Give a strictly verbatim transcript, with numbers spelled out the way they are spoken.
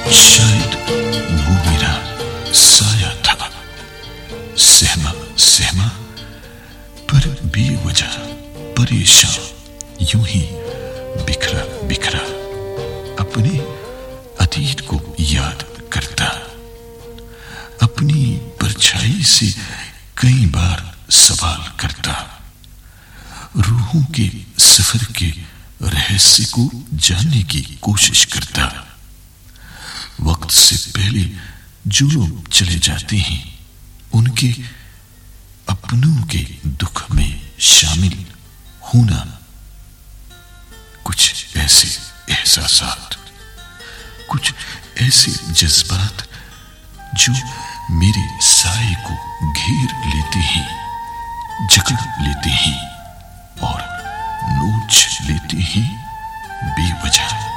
शायद वो मेरा साया था, सहमा सहमा पर बेवजह परेशान, यूं ही बिखरा बिखरा अपने अतीत को याद करता, अपनी परछाई से कई बार सवाल करता, रूहों के सफर के रहस्य को जानने की कोशिश करता। वक्त से पहले जो लोग चले जाते हैं, उनके अपनों के दुख में शामिल होना, कुछ ऐसे एहसासात, कुछ ऐसे जज्बात जो मेरे साए को घेर लेते हैं, जकड़ लेते हैं और नोच लेते हैं बेवजह।